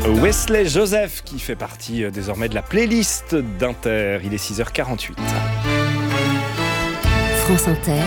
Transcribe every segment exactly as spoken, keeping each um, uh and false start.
Wesley Joseph qui fait partie euh, désormais de la playlist d'Inter. Il est six heures quarante-huit. France Inter,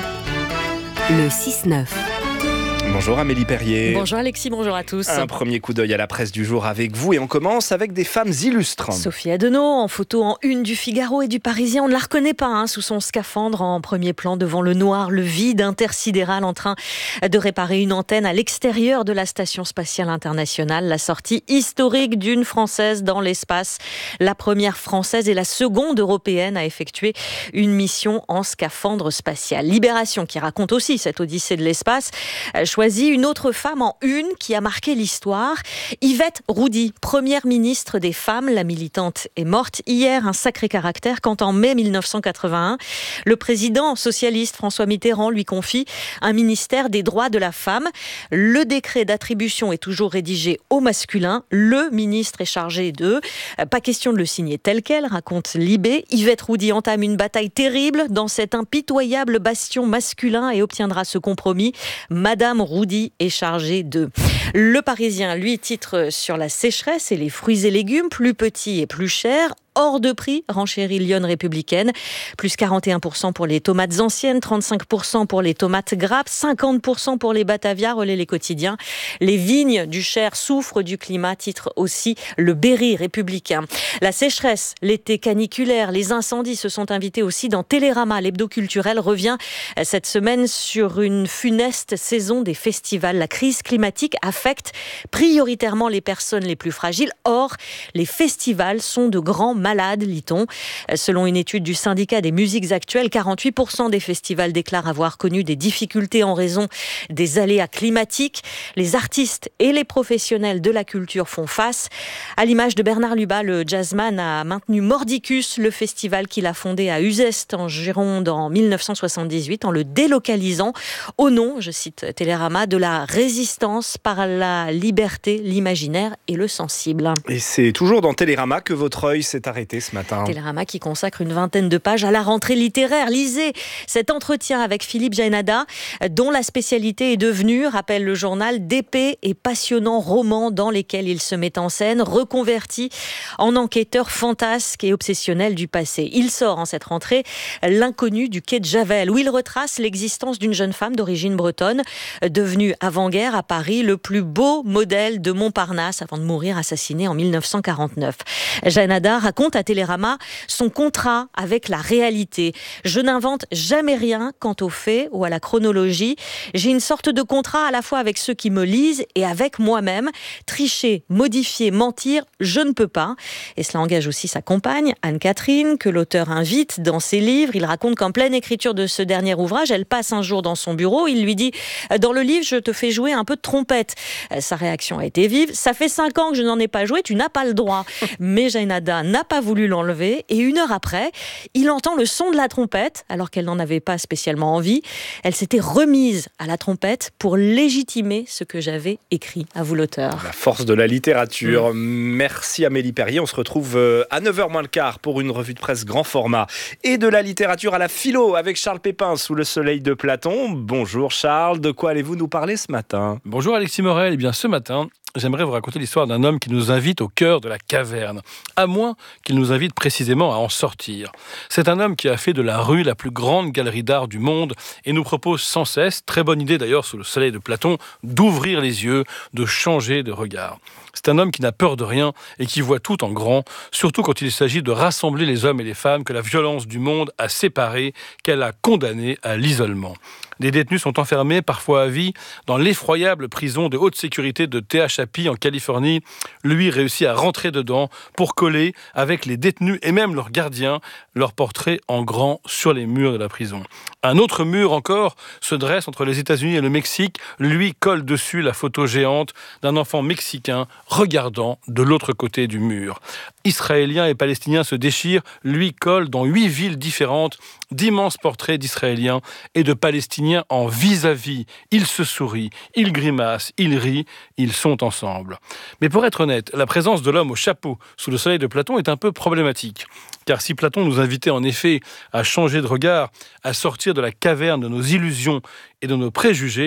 le six neuf. Bonjour Amélie Perrier. Bonjour Alexis, bonjour à tous. Un premier coup d'œil à la presse du jour avec vous et on commence avec des femmes illustres. Sophie Adenau en photo en une du Figaro et du Parisien. On ne la reconnaît pas hein, sous son scaphandre en premier plan devant le noir, le vide intersidéral en train de réparer une antenne à l'extérieur de la Station Spatiale Internationale. La sortie historique d'une Française dans l'espace. La première Française et la seconde européenne à effectuer une mission en scaphandre spatial. Libération qui raconte aussi cette odyssée de l'espace. Choisit une autre femme en une qui a marqué l'histoire. Yvette Roudy, première ministre des femmes. La militante est morte hier, un sacré caractère, quand en mai mille neuf cent quatre-vingt-un, le président socialiste François Mitterrand lui confie un ministère des droits de la femme. Le décret d'attribution est toujours rédigé au masculin. Le ministre est chargé d'eux. Pas question de le signer tel quel, raconte Libé. Yvette Roudy entame une bataille terrible dans cet impitoyable bastion masculin et obtiendra ce compromis. Madame Roudy est chargée de. Le Parisien, lui, titre sur la sécheresse et les fruits et légumes, plus petits et plus chers. Hors de prix, renchérit Lyon Républicaine. Plus quarante et un pour cent pour les tomates anciennes, trente-cinq pour cent pour les tomates grappes, cinquante pour cent pour les Batavia, relaie les quotidiens. Les vignes du Cher souffrent du climat, titre aussi le Berry Républicain. La sécheresse, l'été caniculaire, les incendies se sont invités aussi dans Télérama. L'hebdo culturel revient cette semaine sur une funeste saison des festivals. La crise climatique affecte prioritairement les personnes les plus fragiles. Or, les festivals sont de grands malade, lit-on. Selon une étude du syndicat des musiques actuelles, quarante-huit pour cent des festivals déclarent avoir connu des difficultés en raison des aléas climatiques. Les artistes et les professionnels de la culture font face. À l'image de Bernard Lubat, le jazzman a maintenu Mordicus, le festival qu'il a fondé à Uzès en Gironde en mille neuf cent soixante-dix-huit, en le délocalisant au nom, je cite Télérama, de la résistance par la liberté, l'imaginaire et le sensible. Et c'est toujours dans Télérama que votre œil s'est arrêté ce matin. Télérama qui consacre une vingtaine de pages à la rentrée littéraire. Lisez cet entretien avec Philippe Jaénada, dont la spécialité est devenue, rappelle le journal, d'épais et passionnants romans dans lesquels il se met en scène, reconverti en enquêteur fantasque et obsessionnel du passé. Il sort en cette rentrée L'inconnu du quai de Javel, où il retrace l'existence d'une jeune femme d'origine bretonne, devenue avant-guerre à Paris le plus beau modèle de Montparnasse avant de mourir assassinée en mille neuf cent quarante-neuf. Jaénada raconte à Télérama son contrat avec la réalité. Je n'invente jamais rien quant aux faits ou à la chronologie. J'ai une sorte de contrat à la fois avec ceux qui me lisent et avec moi-même. Tricher, modifier, mentir, je ne peux pas. Et cela engage aussi sa compagne, Anne-Catherine, que l'auteur invite dans ses livres. Il raconte qu'en pleine écriture de ce dernier ouvrage, elle passe un jour dans son bureau. Il lui dit « Dans le livre, je te fais jouer un peu de trompette ». Sa réaction a été vive. « Ça fait cinq ans que je n'en ai pas joué, tu n'as pas le droit ». Mais Jaénada n'a pas voulu l'enlever et une heure après, il entend le son de la trompette alors qu'elle n'en avait pas spécialement envie. Elle s'était remise à la trompette pour légitimer ce que j'avais écrit. À vous l'auteur. La force de la littérature. Mmh. Merci Amélie Perrier. On se retrouve à neuf heures moins le quart pour une revue de presse grand format et de la littérature à la philo avec Charles Pépin sous le soleil de Platon. Bonjour Charles, de quoi allez-vous nous parler ce matin ? Bonjour Alexis Morel. Eh bien ce matin, j'aimerais vous raconter l'histoire d'un homme qui nous invite au cœur de la caverne, à moins qu'il nous invite précisément à en sortir. C'est un homme qui a fait de la rue la plus grande galerie d'art du monde et nous propose sans cesse, très bonne idée d'ailleurs sous le soleil de Platon, d'ouvrir les yeux, de changer de regard. C'est un homme qui n'a peur de rien et qui voit tout en grand, surtout quand il s'agit de rassembler les hommes et les femmes que la violence du monde a séparés, qu'elle a condamnés à l'isolement. Les détenus sont enfermés, parfois à vie, dans l'effroyable prison de haute sécurité de Tehachapi en Californie. Lui réussit à rentrer dedans pour coller avec les détenus et même leurs gardiens leurs portraits en grand sur les murs de la prison. Un autre mur encore se dresse entre les États-Unis et le Mexique. Lui colle dessus la photo géante d'un enfant mexicain regardant de l'autre côté du mur. Israéliens et Palestiniens se déchirent. Lui colle dans huit villes différentes d'immenses portraits d'Israéliens et de Palestiniens en vis-à-vis. Ils se sourient, ils grimacent, ils rient, ils sont ensemble. Mais pour être honnête, la présence de l'homme au chapeau sous le soleil de Platon est un peu problématique. Car si Platon nous invitait en effet à changer de regard, à sortir de la caverne de nos illusions et de nos préjugés,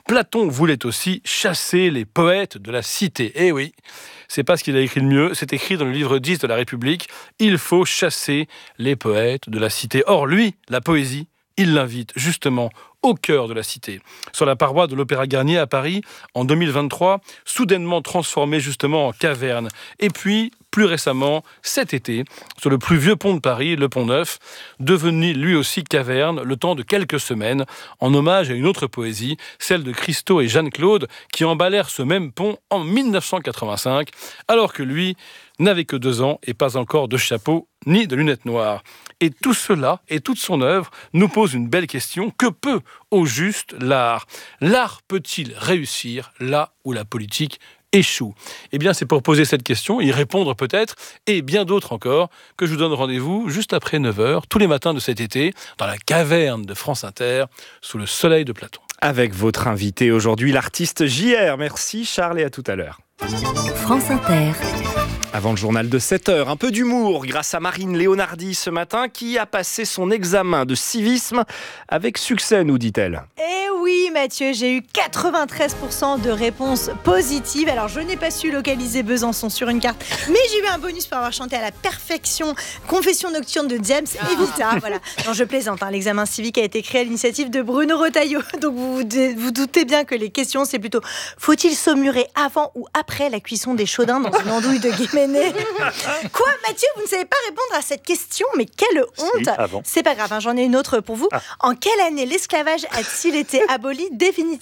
Platon voulait aussi chasser les poètes de la cité. Eh oui, c'est pas ce qu'il a écrit de mieux, c'est écrit dans le livre dix de la République. Il faut chasser les poètes de la cité. Or, lui, la poésie, il l'invite justement au cœur de la cité, sur la paroi de l'Opéra Garnier à Paris, en deux mille vingt-trois, soudainement transformée justement en caverne. Et puis, plus récemment, cet été, sur le plus vieux pont de Paris, le Pont Neuf, devenu lui aussi caverne, le temps de quelques semaines, en hommage à une autre poésie, celle de Christo et Jeanne-Claude, qui emballèrent ce même pont en mille neuf cent quatre-vingt-cinq, alors que lui n'avait que deux ans et pas encore de chapeau ni de lunettes noires. Et tout cela, et toute son œuvre, nous pose une belle question. Que peut, au juste, l'art ? L'art peut-il réussir là où la politique échoue ? Eh bien, c'est pour poser cette question, y répondre peut-être, et bien d'autres encore, que je vous donne rendez-vous juste après neuf heures, tous les matins de cet été, dans la caverne de France Inter, sous le soleil de Platon. Avec votre invité aujourd'hui, l'artiste J R. Merci Charles et à tout à l'heure. France Inter. Avant le journal de sept heures, un peu d'humour grâce à Marine Léonardi ce matin qui a passé son examen de civisme avec succès, nous dit-elle. Eh oui Mathieu, j'ai eu quatre-vingt-treize pour cent de réponses positives. Alors je n'ai pas su localiser Besançon sur une carte, mais j'ai eu un bonus pour avoir chanté à la perfection Confession nocturne de James Evita. Voilà. Non, je plaisante, hein. L'examen civique a été créé à l'initiative de Bruno Retailleau. Donc vous vous, vous doutez bien que les questions, c'est plutôt faut-il saumurer avant ou après la cuisson des chaudins dans une andouille de Guéméné? Quoi, Mathieu, vous ne savez pas répondre à cette question? Mais quelle honte! Si, c'est pas grave, hein, j'en ai une autre pour vous. Ah. En quelle année l'esclavage a-t-il été aboli définitivement?